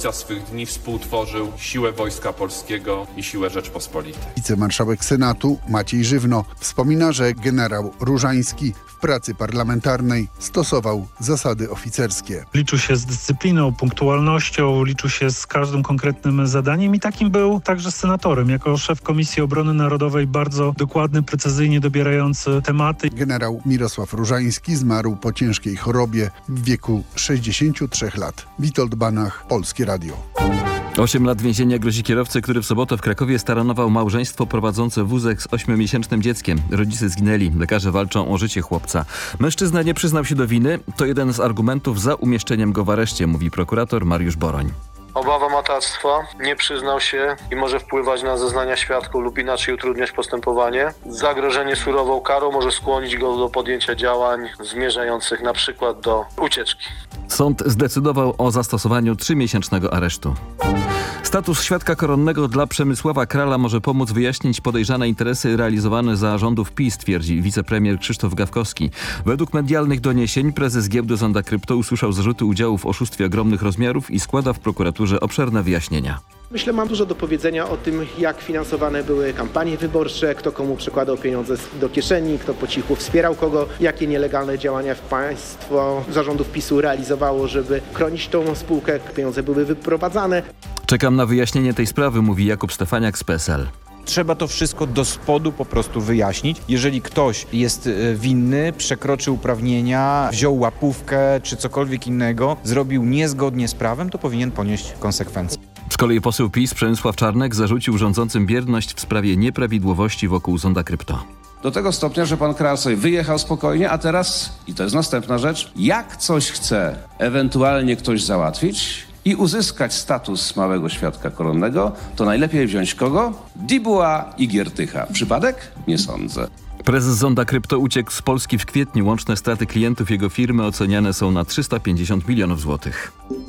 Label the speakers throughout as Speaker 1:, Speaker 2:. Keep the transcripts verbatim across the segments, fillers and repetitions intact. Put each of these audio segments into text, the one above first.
Speaker 1: końca swych dni współtworzył siłę Wojska Polskiego i siłę Rzeczpospolitej.
Speaker 2: Wicemarszałek Senatu Maciej Żywno wspomina, że generał Różański w pracy parlamentarnej stosował zasady oficerskie.
Speaker 3: Liczył się z dyscypliną, punktualnością, liczył się z każdym konkretnym zadaniem i takim był także senatorem. Jako szef Komisji Obrony Narodowej bardzo dokładny, precyzyjnie dobierający tematy.
Speaker 2: Generał Mirosław Różański zmarł po ciężkiej chorobie w wieku sześćdziesięciu trzech lat. Witold Banach, Polskie Radio.
Speaker 4: Osiem lat więzienia grozi kierowcy, który w sobotę w Krakowie staranował małżeństwo prowadzące wózek z ośmiomiesięcznym dzieckiem. Rodzice zginęli. Lekarze walczą o życie chłopca. Mężczyzna nie przyznał się do winy. To jeden z argumentów za umieszczeniem go w areszcie, mówi prokurator Mariusz Boroń.
Speaker 5: Obawa matactwa, nie przyznał się i może wpływać na zeznania świadków lub inaczej utrudniać postępowanie. Zagrożenie surową karą może skłonić go do podjęcia działań zmierzających na przykład do ucieczki.
Speaker 4: Sąd zdecydował o zastosowaniu trzymiesięcznego aresztu. Status świadka koronnego dla Przemysława Krala może pomóc wyjaśnić podejrzane interesy realizowane za rządów PiS, twierdzi wicepremier Krzysztof Gawkowski. Według medialnych doniesień prezes giełdy Zonda Krypto usłyszał zarzuty udziału w oszustwie ogromnych rozmiarów i składa w prokuraturze obszerne wyjaśnienia.
Speaker 6: Myślę, mam dużo do powiedzenia o tym, jak finansowane były kampanie wyborcze, kto komu przekładał pieniądze do kieszeni, kto po cichu wspierał kogo, jakie nielegalne działania państwo zarządów PiSu realizowało, żeby chronić tą spółkę, pieniądze były wyprowadzane.
Speaker 4: Czekam na wyjaśnienie tej sprawy, mówi Jakub Stefaniak z P S L.
Speaker 7: Trzeba to wszystko do spodu po prostu wyjaśnić. Jeżeli ktoś jest winny, przekroczył uprawnienia, wziął łapówkę czy cokolwiek innego, zrobił niezgodnie z prawem, to powinien ponieść konsekwencje.
Speaker 4: Z kolei poseł PiS Przemysław Czarnek zarzucił rządzącym bierność w sprawie nieprawidłowości wokół Zonda Krypto.
Speaker 8: Do tego stopnia, że pan Kral sobie wyjechał spokojnie, a teraz, i to jest następna rzecz, jak coś chce ewentualnie ktoś załatwić i uzyskać status małego świadka koronnego, to najlepiej wziąć kogo? Dibuła i Giertycha. Przypadek? Nie sądzę.
Speaker 4: Prezes Zonda Krypto uciekł z Polski w kwietniu. Łączne straty klientów jego firmy oceniane są na trzysta pięćdziesiąt milionów złotych.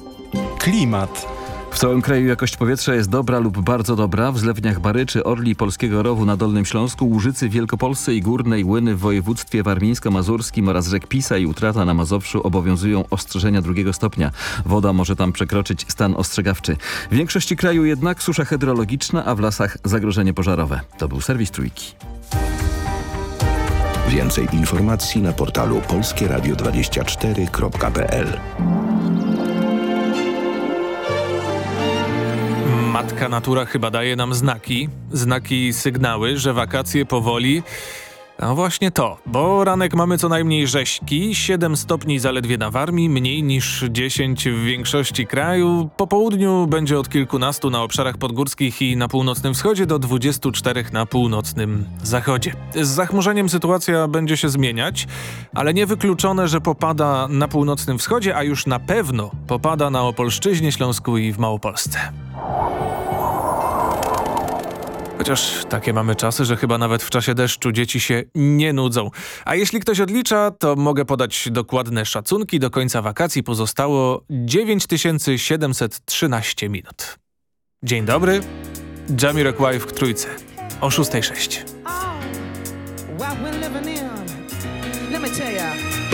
Speaker 9: Klimat.
Speaker 4: W całym kraju jakość powietrza jest dobra lub bardzo dobra. W zlewniach Baryczy, Orli, Polskiego Rowu na Dolnym Śląsku, Łużycy w Wielkopolsce i Górnej Łyny w województwie warmińsko-mazurskim oraz rzek Pisa i Utrata na Mazowszu obowiązują ostrzeżenia drugiego stopnia. Woda może tam przekroczyć stan ostrzegawczy. W większości kraju jednak susza hydrologiczna, a w lasach zagrożenie pożarowe. To był serwis Trójki.
Speaker 10: Więcej informacji na portalu polskie radio dwadzieścia cztery kropka p l.
Speaker 9: Matka natura chyba daje nam znaki, znaki, sygnały, że wakacje powoli... No właśnie to, bo ranek mamy co najmniej rześki, siedem stopni zaledwie na Warmii, mniej niż dziesięć w większości kraju. Po południu będzie od kilkunastu na obszarach podgórskich i na północnym wschodzie do dwudziestu czterech na północnym zachodzie. Z zachmurzeniem sytuacja będzie się zmieniać, ale niewykluczone, że popada na północnym wschodzie, a już na pewno popada na Opolszczyźnie, Śląsku i w Małopolsce. Chociaż takie mamy czasy, że chyba nawet w czasie deszczu dzieci się nie nudzą. A jeśli ktoś odlicza, to mogę podać dokładne szacunki. Do końca wakacji pozostało dziewięć tysięcy siedemset trzynaście minut. Dzień dobry, Jamiroquai w Trójce o szósta sześć.
Speaker 11: Oh, what we're living in. Let me tell ya.